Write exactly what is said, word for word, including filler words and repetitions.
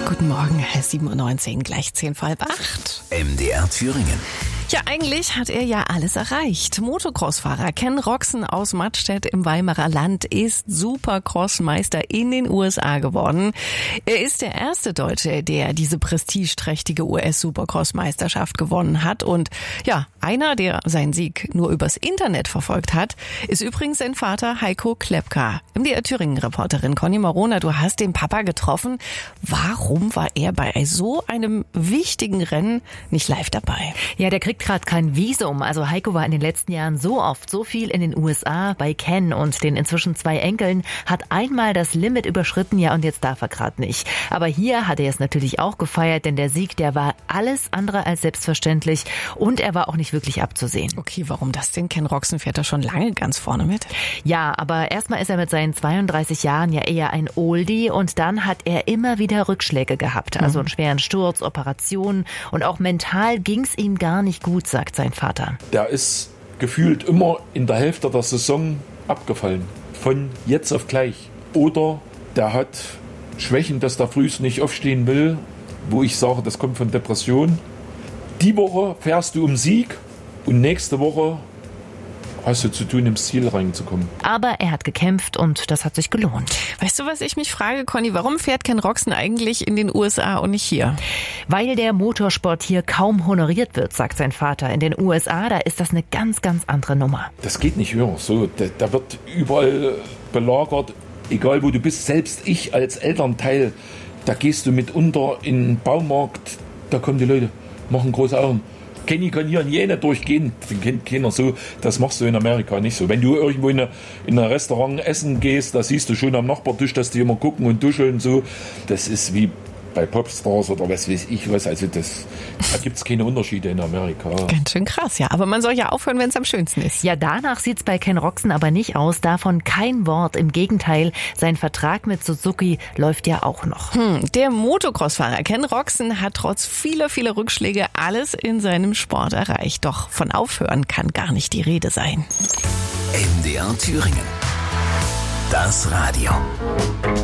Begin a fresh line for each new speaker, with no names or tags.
Guten Morgen, sieben Uhr neunzehn, gleich zehn vor halb acht.
M D R Thüringen.
Ja, eigentlich hat er ja alles erreicht. Motocross-Fahrer Ken Roczen aus Mattstedt im Weimarer Land ist Supercross-Meister in den U S A geworden. Er ist der erste Deutsche, der diese prestigeträchtige U S-Supercross-Meisterschaft gewonnen hat. Und ja, einer, der seinen Sieg nur übers Internet verfolgt hat, ist übrigens sein Vater Heiko Klepka. M D R Thüringen-Reporterin Conny Marona, du hast den Papa getroffen. Warum war er bei so einem wichtigen Rennen nicht live dabei?
Ja, der kriegt gerade kein Visum. Also Heiko war in den letzten Jahren so oft, so viel in den U S A bei Ken und den inzwischen zwei Enkeln, hat einmal das Limit überschritten, ja, und jetzt darf er gerade nicht. Aber hier hat er es natürlich auch gefeiert, denn der Sieg, der war alles andere als selbstverständlich und er war auch nicht wirklich abzusehen.
Okay, warum das denn? Ken Roczen fährt da schon lange ganz vorne mit.
Ja, aber erstmal ist er mit seinen zweiunddreißig Jahren ja eher ein Oldie und dann hat er immer wieder Rückschläge gehabt. Also einen schweren Sturz, Operationen und auch mental ging's ihm gar nicht gut, sagt sein Vater.
Der ist gefühlt immer in der Hälfte der Saison abgefallen. Von jetzt auf gleich. Oder der hat Schwächen, dass der frühst nicht aufstehen will, wo ich sage, das kommt von Depression. Die Woche fährst du um Sieg und nächste Woche hast du zu tun, ins Ziel reinzukommen.
Aber er hat gekämpft und das hat sich gelohnt.
Weißt du, was ich mich frage, Conny? Warum fährt Ken Roczen eigentlich in den U S A und nicht hier?
Weil der Motorsport hier kaum honoriert wird, sagt sein Vater. In den U S A, da ist das eine ganz, ganz andere Nummer.
Das geht nicht höher. So, da, da wird überall belagert, egal wo du bist. Selbst ich als Elternteil, da gehst du mitunter in den Baumarkt, da kommen die Leute, machen große Augen. Kenny kann hier in jene durchgehen, den kennt keiner so, das machst du in Amerika nicht so. Wenn du irgendwo in, eine, in ein Restaurant essen gehst, da siehst du schon am Nachbartisch, dass die immer gucken und duscheln so. Das ist wie bei Popstars oder was weiß ich was, also das, da gibt es keine Unterschiede in Amerika.
Ganz schön krass, ja, aber man soll ja aufhören, wenn es am schönsten ist.
Ja, danach sieht's bei Ken Roczen aber nicht aus, davon kein Wort, im Gegenteil, sein Vertrag mit Suzuki läuft ja auch noch.
Hm, der Motocross-Fahrer Ken Roczen hat trotz vieler, vieler Rückschläge alles in seinem Sport erreicht, doch von Aufhören kann gar nicht die Rede sein.
M D R Thüringen. Das Radio.